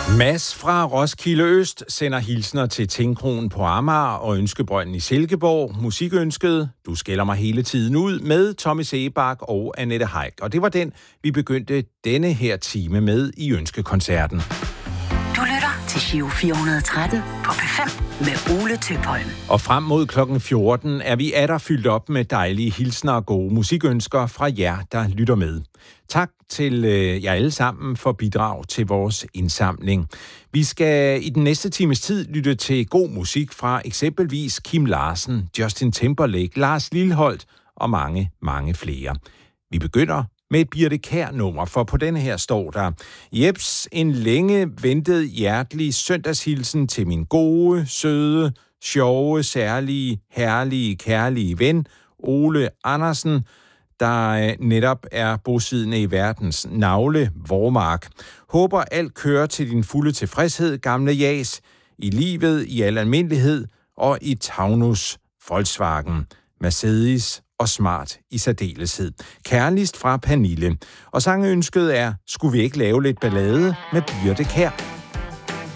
Mads fra Roskilde Øst sender hilsner til Tingkronen på Amager og Ønskebrønden i Silkeborg. Musikønsket, du skælder mig hele tiden ud, med Tommy Sebak og Annette Heick. Og det var den, vi begyndte denne her time med i Ønskekoncerten. Du lytter til Giro 413 på P5 med Ole Tøpholm. Og frem mod klokken 14 er vi atter fyldt op med dejlige hilsner og gode musikønsker fra jer, der lytter med. Tak til jer alle sammen for bidrag til vores indsamling. Vi skal i den næste times tid lytte til god musik fra eksempelvis Kim Larsen, Justin Timberlake, Lars Lilholt og mange, mange flere. Vi begynder med et Birthe Kjær-nummer, for på denne her står der: Jeps, en længe ventet hjertelig søndagshilsen til min gode, søde, sjove, særlige, herlige, kærlige ven, Ole Andersen, der netop er bosiddende i verdens navle, Vormark. Håber alt kører til din fulde tilfredshed, gamle jas, i livet, i al almindelighed, og i Taunus, Volkswagen, Mercedes og Smart i særdeleshed. Kærligst fra Pernille. Og sangønsket er: skulle vi ikke lave lidt ballade med Birthe Kjær?